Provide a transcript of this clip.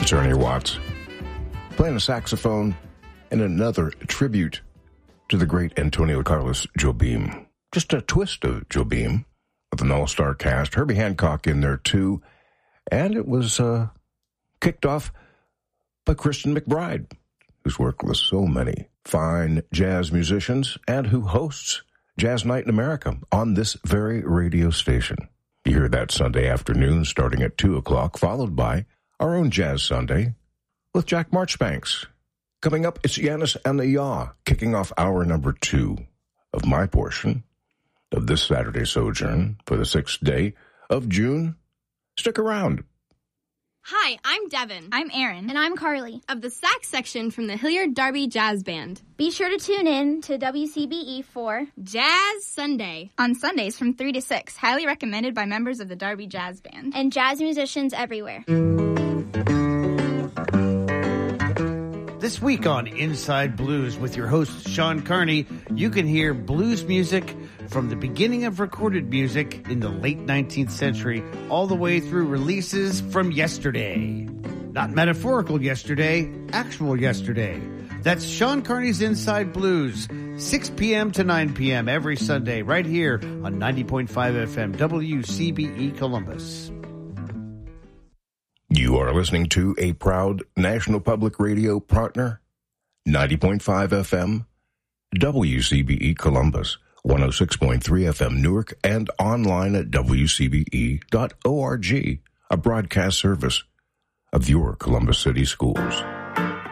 It's Ernie Watts playing a saxophone and another tribute to the great Antonio Carlos Jobim. Just a twist of Jobim with an all-star cast. Herbie Hancock in there too. And it was kicked off by Kristen McBride, who's worked with so many fine jazz musicians and who hosts Jazz Night in America on this very radio station. You hear that Sunday afternoon starting at 2 o'clock, followed by our own Jazz Sunday with Jack Marchbanks. Coming up, it's Yanis and the Yaw, kicking off hour number 2 of my portion of this Saturday sojourn for the 6th day of June. Stick around. Hi, I'm Devin. I'm Erin. And I'm Carly. Of the sax section from the Hilliard Darby Jazz Band. Be sure to tune in to WCBE for Jazz Sunday. On Sundays from 3 to 6. Highly recommended by members of the Darby Jazz Band. And jazz musicians everywhere. This week on Inside Blues with your host, Sean Carney, you can hear blues music from the beginning of recorded music in the late 19th century all the way through releases from yesterday. Not metaphorical yesterday, actual yesterday. That's Sean Carney's Inside Blues, 6 p.m. to 9 p.m. every Sunday right here on 90.5 FM WCBE Columbus. You are listening to a proud National Public Radio partner, 90.5 FM, WCBE Columbus, 106.3 FM Newark, and online at WCBE.org, a broadcast service of your Columbus City Schools.